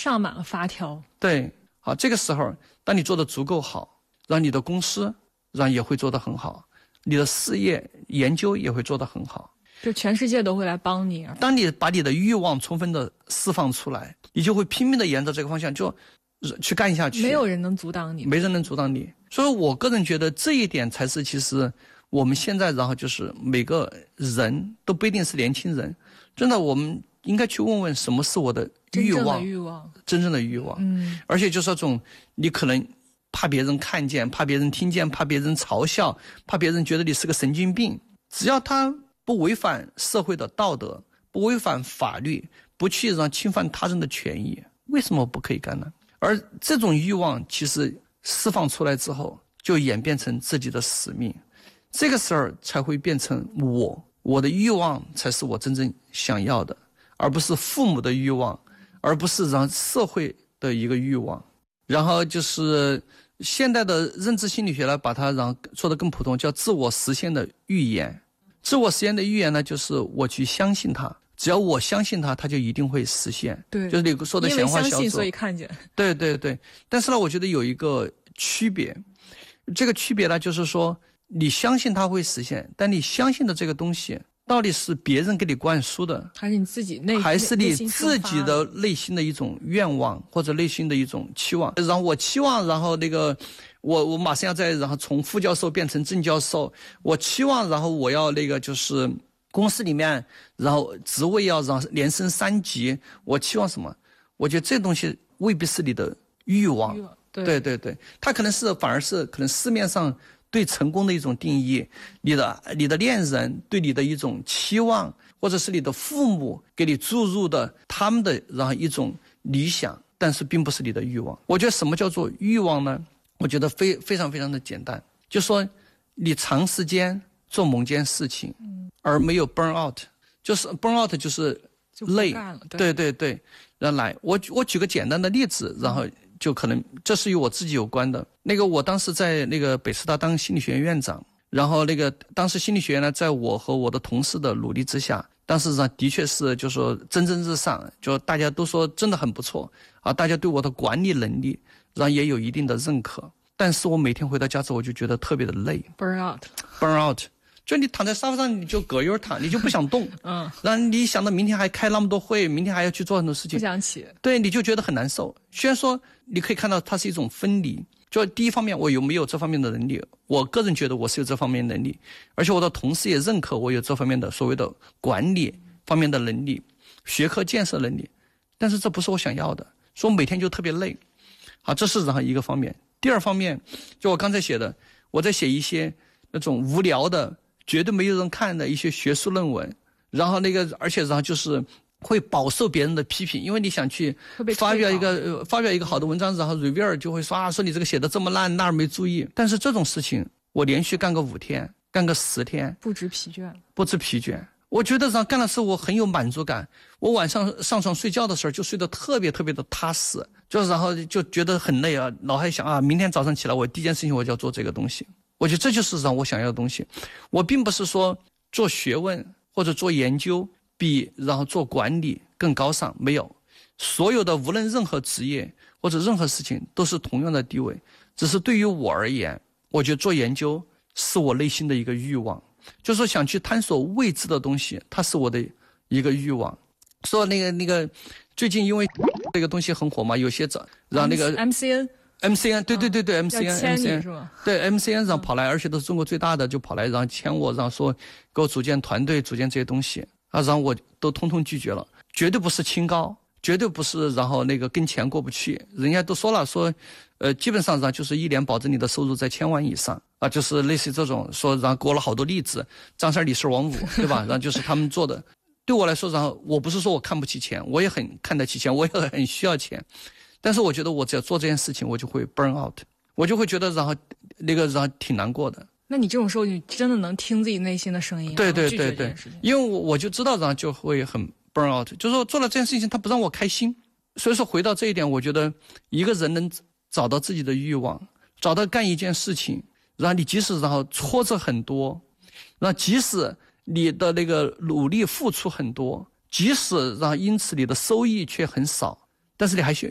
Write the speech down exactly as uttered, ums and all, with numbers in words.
上满了发条。 对，好，这个时候当你做的足够好，让你的公司让也会做得很好，你的事业研究也会做得很好， 就全世界都会来帮你。 当你把你的欲望充分的释放出来，你就会拼命的沿着这个方向就去干下去， 没有人能阻挡你， 没人能阻挡你。所以我个人觉得这一点才是其实我们现在然后就是每个人都不一定是年轻人，真的我们应该去问问什么是我的欲望，真正的欲望，真正的欲望。嗯，而且就是那种你可能怕别人看见，怕别人听见，怕别人嘲笑，怕别人觉得你是个神经病，只要他不违反社会的道德，不违反法律，不去让侵犯他人的权益，为什么不可以干呢？而这种欲望其实释放出来之后，就演变成自己的使命，这个时候才会变成我，我的欲望才是我真正想要的，而不是父母的欲望，而不是让社会的一个欲望。然后就是现代的认知心理学呢，把它让说得更普通，叫自我实现的预言。自我实现的预言呢，就是我去相信它，只要我相信它，它就一定会实现。 对， 就是你说的显化小组。因为相信所以看见。 对对对，但是呢，我觉得有一个区别，这个区别呢，就是说你相信它会实现，但你相信的这个东西到底是别人给你灌输的， 还是你自己内， 还是你自己的内心的一种愿望或者内心的一种期望？然后我期望，然后那个我我马上要再然后从副教授变成正教授，我期望，然后我要那个就是公司里面，然后职位要让连升三级，我期望什么？我觉得这东西未必是你的欲望，欲望对对对对，它可能是反而是可能市面上对成功的一种定义，你的你的恋人对你的一种期望，或者是你的父母给你注入的他们的然后一种理想，但是并不是你的欲望。我觉得什么叫做欲望呢？我觉得非非常非常的简单，就说你长时间做某件事情，而没有 burn out， 就是 burn out 就是累，对对对，然后来我我举个简单的例子，然后就可能这是与我自己有关的。那个我当时在那个北师大当心理学院院长，然后那个当时心理学院呢，在我和我的同事的努力之下，当时上的确是就说蒸蒸日上，就大家都说真的很不错啊，大家对我的管理能力然后也有一定的认可。但是我每天回到家之后，我就觉得特别的累 ，burn out，burn burn out， 就你躺在沙发上，你就葛优躺，你就不想动，嗯，然后你想到明天还开那么多会，明天还要去做很多事情， 不想起， 对，你就觉得很难受。虽然说你可以看到它是一种分离，就第一方面我有没有这方面的能力，我个人觉得我是有这方面的能力，而且我的同事也认可我有这方面的所谓的管理方面的能力，学科建设能力，但是这不是我想要的，所以我每天就特别累。好，这是然后一个方面。第二方面，就我刚才写的，我在写一些那种无聊的绝对没有人看的一些学术论文，然后那个而且然后就是会饱受别人的批评，因为你想去发表一个、呃、发表一个好的文章，然后 reviewer 就会说啊，说你这个写的这么烂，那儿没注意。但是这种事情我连续干个五天，干个十天， 不知疲倦， 不知疲倦。我觉得上干的时候我很有满足感，我晚上上床睡觉的时候就睡得特别特别的踏实，就然后就觉得很累啊，脑海想啊，明天早上起来我第一件事情我就要做这个东西。我觉得这就是让我想要的东西。我并不是说做学问或者做研究比然后做管理更高尚，没有，所有的无论任何职业或者任何事情都是同样的地位，只是对于我而言，我觉得做研究是我内心的一个欲望，就是说想去探索未知的东西，它是我的一个欲望。说那个那个最近因为这个东西很火嘛，有些找让那个 M C N M C N 对对对对、嗯、M C N M C N 是吧？ 对 M C N 上跑来、嗯，而且都是中国最大的，就跑来然后签我，然后说给我组建团队，组建这些东西啊，然后我都通通拒绝了，绝对不是清高，绝对不是然后那个跟钱过不去，人家都说了说，呃，基本上然后就是一年保证你的收入在千万以上啊，就是类似这种说，然后给我了好多例子，张三李四王五，对吧？然后就是他们做的。对我来说，然后我不是说我看不起钱，我也很看得起钱，我也很需要钱，但是我觉得我只要做这件事情，我就会 burn out， 我就会觉得然后那个然后挺难过的。 那你这种时候，你真的能听自己内心的声音？ 对对对对，因为我我就知道然后就会很 burn out， 就是说做了这件事情，它不让我开心。所以说回到这一点，我觉得一个人能找到自己的欲望，找到干一件事情，然后你即使然后挫折很多，然后即使你的那个努力付出很多，即使然后因此你的收益却很少，但是你还需